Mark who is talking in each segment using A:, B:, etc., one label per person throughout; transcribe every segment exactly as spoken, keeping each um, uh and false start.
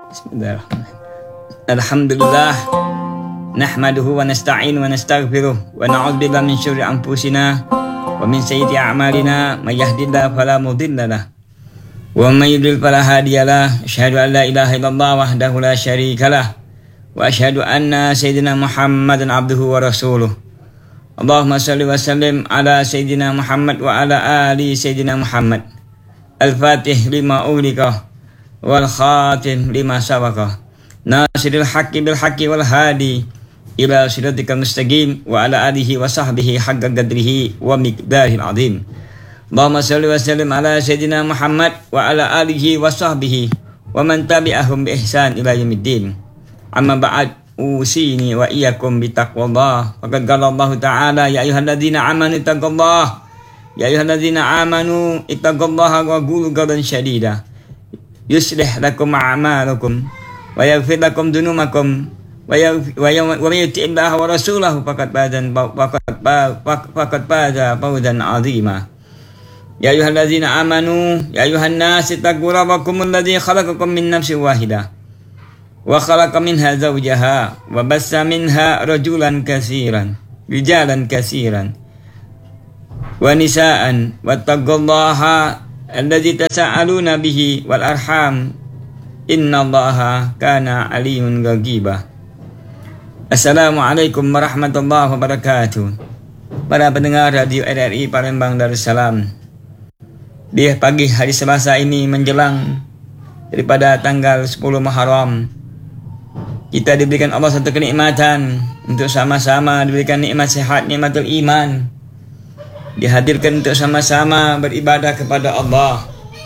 A: Bismillahirrahmanirrahim. Alhamdulillah nahmaduhu wa nasta'inu wa nastaghfiruh wa na'udzu billahi min syururi anfusina wa min sayyiati a'malina may yahdihillahu fala mudilla lahu wa may yudlil fala hadiyalah. Asyhadu an la ilaha illallah wahdahu la syarikalah wa asyhadu anna sayyidina Muhammadan abduhu wa rasuluh. Allahumma shalli wa sallim ala sayyidina Muhammad wa ala ali sayyidina Muhammad. Al-Fatih lima ughliqa wal khatim lima sabaqa. Nasiril haqqi bil haqqi wal hadi ila siratikal mustaqim wa ala alihi wa sahbihi haqqa qadrihi wa miqdaril azim. Allahumma shalli wa sallim ala sayyidina Muhammad wa ala alihi wa sahbihi wa man tabi'ahum bi ihsan ila yaumiddin. Amma ba'd, usini wa iyyakum bi taqwallah. Faqad qala Allah ta'ala ya ayyuhalladzina amanu ittaqullaha ya ayyuhalladzina amanu ittaqullaha wa qulu qawlan shadida yuslih lakum a'malakum wa yaghfir lakum dhunubakum wa may yuti'illaha wa rasulahu faqad faza faqad faza fawzan 'azima. Ya ayyuhalladzina amanu ya ayyuhan nas ittaqu rabbakum alladzi khalaqakum min nafsin wahidah wa khalaqa minha zawjaha wa bassa minha rajulan katsiran rijalan katsiran wa nisaan wattaqullaha alladzi tasaaluna bihi wal arham innallaha kana alimun ghaiba. Assalamualaikum warahmatullahi wabarakatuh. Para pendengar Radio R R I Palembang Darussalam, di pagi hari Selasa ini menjelang daripada tanggal sepuluh Muharram, kita diberikan Allah satu kenikmatan untuk sama-sama diberikan nikmat sehat, nikmatul iman, dihadirkan untuk sama-sama beribadah kepada Allah.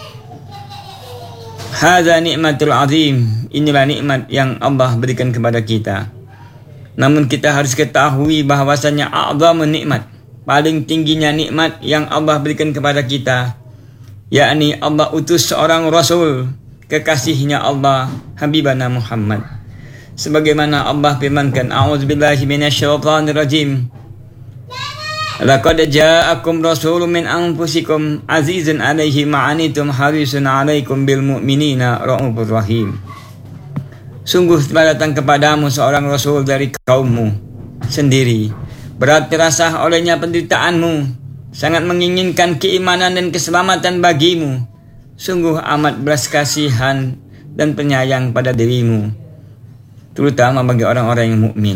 A: Hadza nikmatul azim, inilah nikmat yang Allah berikan kepada kita. Namun kita harus ketahui bahwasanya a'zamun nikmat, paling tingginya nikmat yang Allah berikan kepada kita, yakni Allah utus seorang rasul, kekasihnya Allah, Habibana Muhammad. Sebagaimana Allah firmankan, a'udzubillahi minasyaitonir rajim. Laqad ja'akum rasulun min anfusikum azizun 'alaihi ma 'anittum harisun 'alaikum bil mu'minina raufur rahim. Sungguh telah datang kepadamu seorang rasul dari kaummu sendiri, berat terasa olehnya penderitaanmu, sangat menginginkan keimanan dan keselamatan bagimu. Sungguh amat belas kasihan dan penyayang pada dirimu, terutama bagi orang-orang yang mukmin.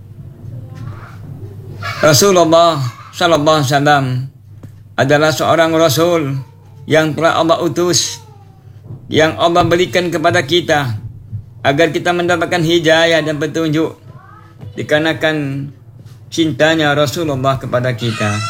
A: Rasulullah Sallallahu Alaihi Wasallam adalah seorang rasul yang telah Allah utus, yang Allah berikan kepada kita agar kita mendapatkan hidayah dan petunjuk, dikarenakan cintanya Rasulullah kepada kita.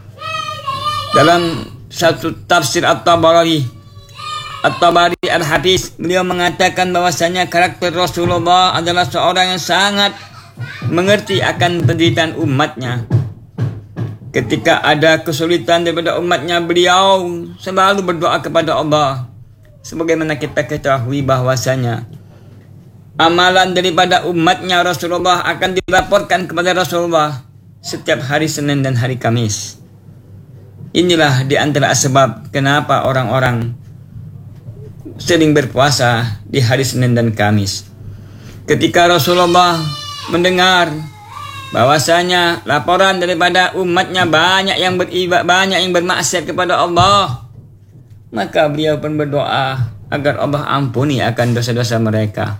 A: Dalam satu tafsir At-Tabari At-Tabari Al-Hafiz, beliau mengatakan bahwasanya karakter Rasulullah adalah seorang yang sangat mengerti akan penderitaan umatnya. Ketika ada kesulitan daripada umatnya, beliau selalu berdoa kepada Allah. Sebagaimana kita ketahui bahwasanya amalan daripada umatnya Rasulullah akan dilaporkan kepada Rasulullah setiap hari Senin dan hari Kamis. Inilah di antara sebab kenapa orang-orang sering berpuasa di hari Senin dan Kamis. Ketika Rasulullah mendengar bahwasanya laporan daripada umatnya banyak yang beribadah, banyak yang bermaksiat kepada Allah, maka beliau pun berdoa agar Allah ampuni akan dosa-dosa mereka.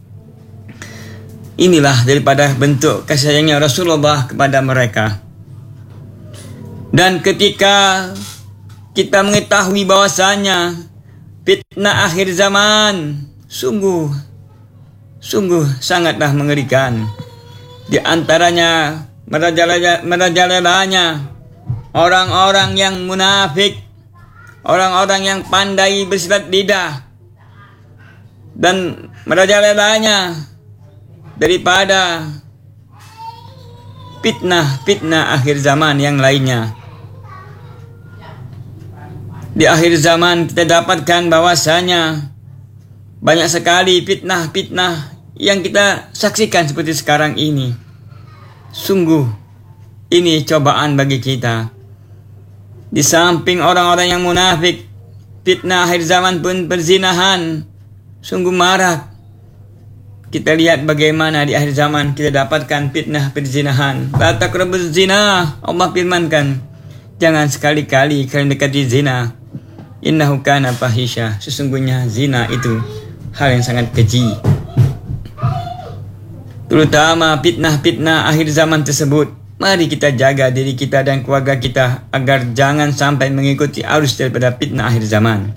A: Inilah daripada bentuk kasih sayangnya Rasulullah kepada mereka. Dan ketika kita mengetahui bahwasanya fitnah akhir zaman sungguh sungguh sangatlah mengerikan. Di antaranya merajalelanya orang-orang yang munafik, orang-orang yang pandai bersilat lidah, dan merajalelanya daripada fitnah-fitnah akhir zaman yang lainnya. Di akhir zaman kita dapatkan bahwasanya banyak sekali fitnah-fitnah yang kita saksikan seperti sekarang ini. Sungguh ini cobaan bagi kita. Di samping orang-orang yang munafik, fitnah akhir zaman pun perzinahan sungguh marak. Kita lihat bagaimana di akhir zaman kita dapatkan fitnah perzinahan. La taqrabuz zina. Allah firmankan, jangan sekali-kali kalian dekati zina. Innahu kana fahisha. Sesungguhnya zina itu hal yang sangat keji. Terutama fitnah-fitnah akhir zaman tersebut. Mari kita jaga diri kita dan keluarga kita agar jangan sampai mengikuti arus daripada fitnah akhir zaman.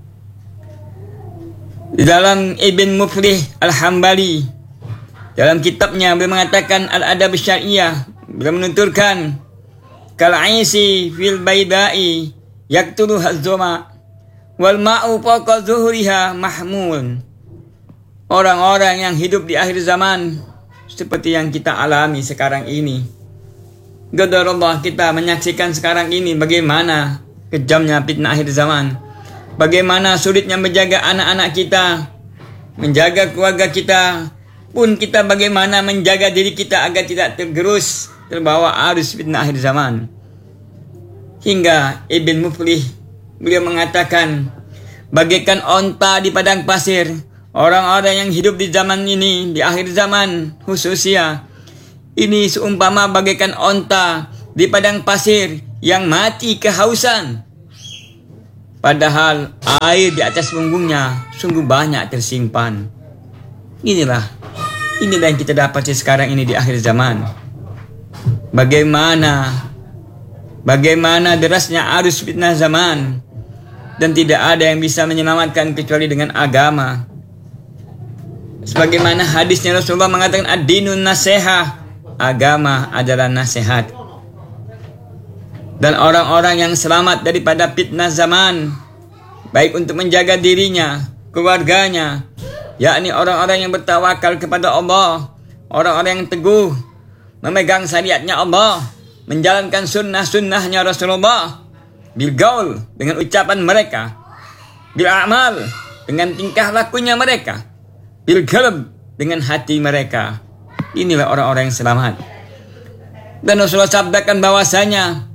A: Di dalam Ibn Muflih Al-Hambali, dalam kitabnya beliau mengatakan Al-Adab Syariah, beliau menuturkan kal'aisi fil baidai yaktulu hazzoma wal ma'u fawqa zuhuriha mahmul. Orang-orang yang hidup di akhir zaman seperti yang kita alami sekarang ini. Qadarullah, kita menyaksikan sekarang ini bagaimana kejamnya fitnah akhir zaman. Bagaimana sulitnya menjaga anak-anak kita, menjaga keluarga kita, pun kita bagaimana menjaga diri kita agar tidak tergerus, terbawa arus fitnah akhir zaman. Hingga Ibn Muflih, beliau mengatakan, bagaikan onta di padang pasir, orang-orang yang hidup di zaman ini, di akhir zaman khususnya, ini seumpama bagaikan onta di padang pasir yang mati kehausan. Padahal air di atas punggungnya sungguh banyak tersimpan. Inilah, inilah yang kita dapati sekarang ini di akhir zaman. Bagaimana, bagaimana derasnya arus fitnah zaman. Dan tidak ada yang bisa menyelamatkan kecuali dengan agama. Sebagaimana hadisnya Rasulullah mengatakan ad-dinun nasihah. Agama adalah nasihat. Dan orang-orang yang selamat daripada fitnah zaman, baik untuk menjaga dirinya, keluarganya, yakni orang-orang yang bertawakal kepada Allah, orang-orang yang teguh, memegang syariatnya Allah, menjalankan sunnah-sunnahnya Rasulullah, bil gaul, dengan ucapan mereka, bil amal, dengan tingkah lakunya mereka, bil qalb, dengan hati mereka. Inilah orang-orang yang selamat. Dan Rasulullah sabdakan bahwasanya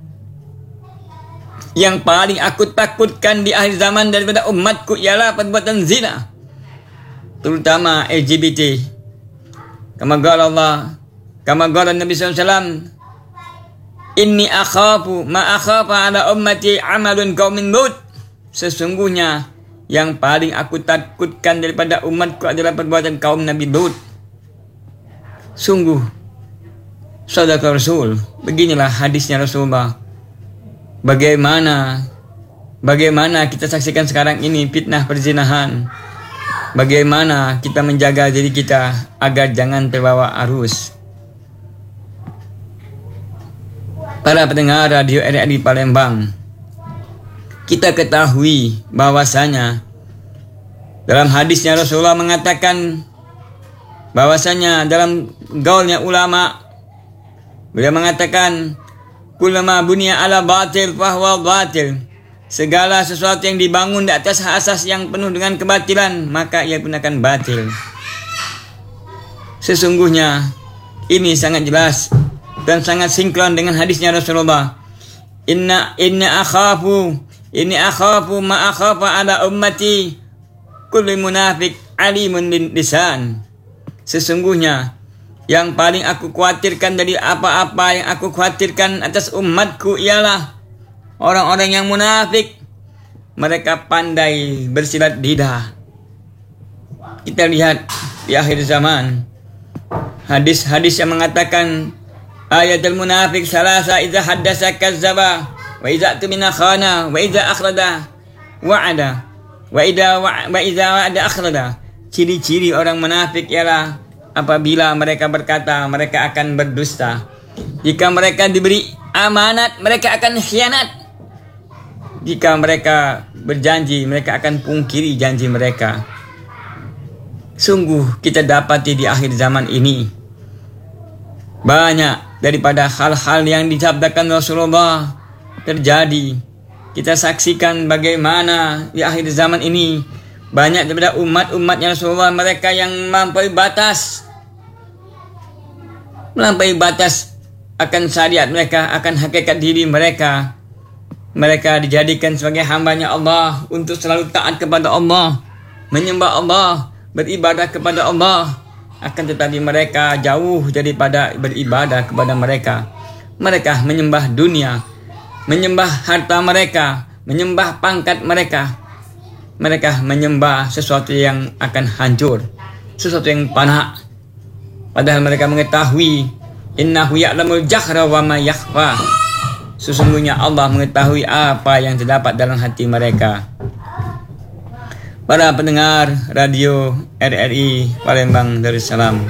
A: yang paling aku takutkan di akhir zaman daripada umatku ialah perbuatan zina, terutama L G B T. Kama qala Allah, kama qala Nabi sallallahu alaihi wasallam, inni akhafu ma akhafa ala ummati amalun qaumin lut. Sesungguhnya yang paling aku takutkan daripada umatku adalah perbuatan kaum Nabi Lut. Sungguh, sadaqah Rasul. Beginilah hadisnya Rasulullah. Bagaimana Bagaimana kita saksikan sekarang ini fitnah perzinahan. Bagaimana kita menjaga diri kita agar jangan terbawa arus. Para pendengar radio R R I Palembang, kita ketahui bahwasanya dalam hadisnya Rasulullah mengatakan bahwasanya dalam gaulnya ulama, beliau mengatakan kullama bunya ala batil fahuwa batil. Segala sesuatu yang dibangun di atas asas yang penuh dengan kebatilan, maka ia pun akan batil. Sesungguhnya ini sangat jelas dan sangat sinkron dengan hadisnya Rasulullah. Inna inna akhafu inni akhafu ma akhafa ala ummati kullu munafik alimun lisan. Sesungguhnya yang paling aku khawatirkan dari apa-apa yang aku khawatirkan atas umatku ialah orang-orang yang munafik. Mereka pandai bersilat lidah. Kita lihat di akhir zaman hadis-hadis yang mengatakan ayatul munafik salasa idza haddasa kazzaba wa idza tumina khana wa idza akhrada wa'ada wa idza wa idza wa'ada akhrada. Ciri-ciri orang munafik ialah apabila mereka berkata, mereka akan berdusta. Jika mereka diberi amanat, mereka akan khianat. Jika mereka berjanji, mereka akan pungkiri janji mereka. Sungguh kita dapati di akhir zaman ini banyak daripada hal-hal yang disabdakan Rasulullah terjadi. Kita saksikan bagaimana di akhir zaman ini banyak daripada umat-umatnya Rasulullah, mereka yang melampaui batas melampaui batas akan syariat mereka, akan hakikat diri mereka. Mereka dijadikan sebagai hambanya Allah untuk selalu taat kepada Allah, menyembah Allah, beribadah kepada Allah. akan tetapi mereka jauh daripada beribadah kepada mereka. Mereka menyembah dunia, menyembah harta mereka, menyembah pangkat mereka. Mereka menyembah sesuatu yang akan hancur, sesuatu yang fana. Padahal mereka mengetahui innahu ya'lamul jahra wa ma yakhfa. Sesungguhnya Allah mengetahui apa yang terdapat dalam hati mereka. Para pendengar radio R R I Palembang Darussalam,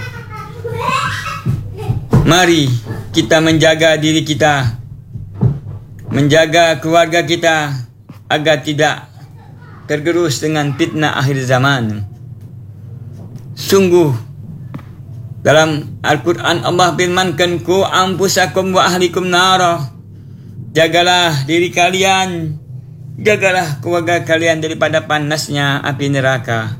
A: mari kita menjaga diri kita, menjaga keluarga kita agar tidak tergerus dengan fitnah akhir zaman. Sungguh dalam Al-Quran Allah firmankan, ku anfusakum wa ahlikum nara. Jagalah diri kalian, jagalah keluarga kalian daripada panasnya api neraka.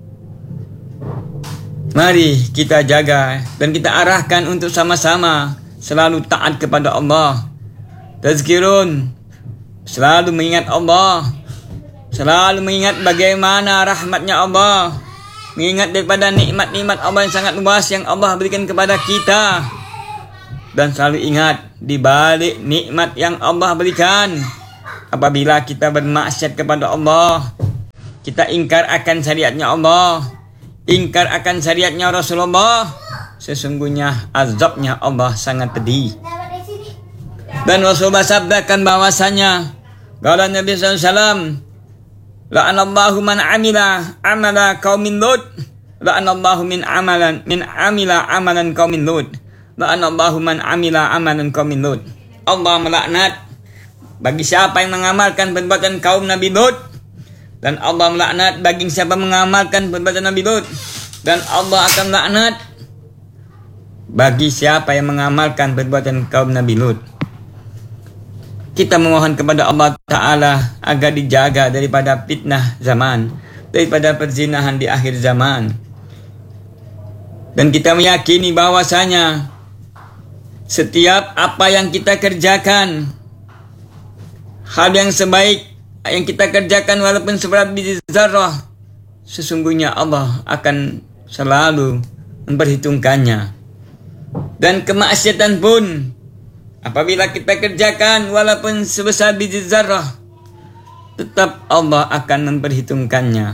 A: Mari kita jaga dan kita arahkan untuk sama-sama selalu taat kepada Allah. Tazkirun, selalu mengingat Allah, selalu mengingat bagaimana rahmatnya Allah, mengingat daripada nikmat-nikmat Allah yang sangat luas yang Allah berikan kepada kita. Dan selalu ingat, di balik nikmat yang Allah berikan, apabila kita bermaksiat kepada Allah, kita ingkar akan syariatnya Allah, ingkar akan syariatnya Rasulullah, sesungguhnya azabnya Allah sangat pedih. Dan Rasulullah sabdakan bahwasanya, qala Nabi sallallahu alaihi wasallam, la'anallahu man amila amala qaumin Lut, la'anallahu min amalan min amila amalan qaumin Lut, la'anallahu man amila amalan qaumin Lut. Allah melaknat bagi siapa yang mengamalkan perbuatan kaum Nabi Lut, dan Allah melaknat bagi siapa mengamalkan perbuatan Nabi Lut, dan Allah akan melaknat bagi siapa yang mengamalkan perbuatan kaum Nabi Lut. Kita memohon kepada Allah Ta'ala agar dijaga daripada fitnah zaman, daripada perzinahan di akhir zaman. Dan kita meyakini bahwasanya setiap apa yang kita kerjakan, hal yang sebaik yang kita kerjakan walaupun seberat biji zarrah, sesungguhnya Allah akan selalu memperhitungkannya. Dan kemaksiatan pun, apabila kita kerjakan walaupun sebesar biji zarrah, tetap Allah akan memperhitungkannya.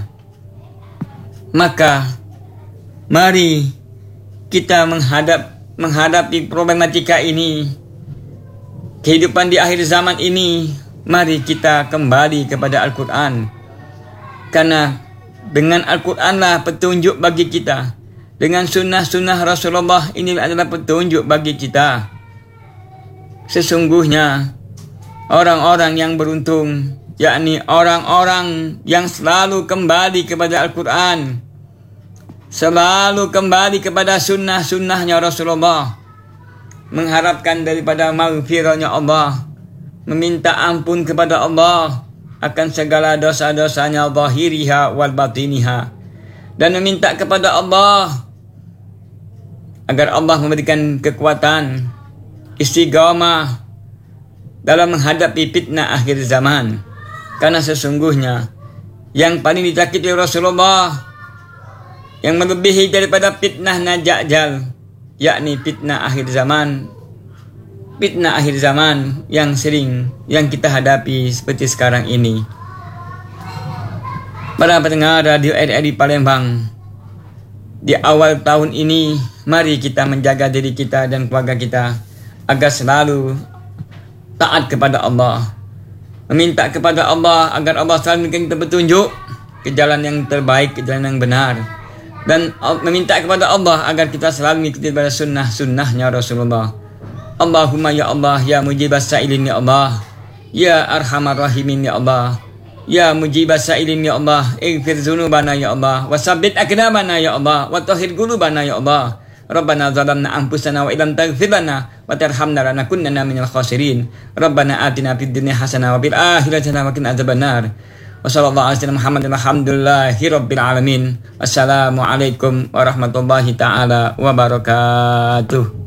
A: Maka mari kita menghadap menghadapi problematika ini, kehidupan di akhir zaman ini. Mari kita kembali kepada Al-Quran, karena dengan Al-Quranlah petunjuk bagi kita. Dengan sunnah-sunnah Rasulullah ini adalah petunjuk bagi kita. Sesungguhnya orang-orang yang beruntung, yakni orang-orang yang selalu kembali kepada Al-Quran, selalu kembali kepada sunnah-sunnahnya Rasulullah, mengharapkan daripada maghfirahnya Allah, meminta ampun kepada Allah akan segala dosa-dosanya zahiriha wal batiniha, dan meminta kepada Allah agar Allah memberikan kekuatan istiqamah dalam menghadapi fitnah akhir zaman. Karena sesungguhnya yang paling ditakiti Rasulullah, yang melebihi daripada fitnah najajal, yakni fitnah akhir zaman, fitnah akhir zaman yang sering yang kita hadapi seperti sekarang ini. Para pendengar radio R R I Palembang, di awal tahun ini mari kita menjaga diri kita dan keluarga kita agar selalu taat kepada Allah, meminta kepada Allah agar Allah selalu memberikan kita petunjuk ke jalan yang terbaik, ke jalan yang benar, dan meminta kepada Allah agar kita selalu mengikuti pada sunnah-sunnahnya Rasulullah. Allahumma ya Allah, ya mujibas sa'ilin ya Allah, ya arhamar rahimin ya Allah, ya mujibas sa'ilin ya Allah, ighfir dzunubana ya Allah, wa sabbit aqdamana ya Allah, wa tahhir qulubana ya Allah. Rabbana zalamna anfusana wa illam taghfir lana wa tarhamna lanakunanna minal khasirin. Rabbana atina fid dunya hasanah wa fil akhirati hasanah wa qina adzabannar. Wa sallallahu alaihi wasallam Muhammadin walhamdulillahi rabbil alamin. Wassalamualaikum warahmatullahi taala wabarakatuh.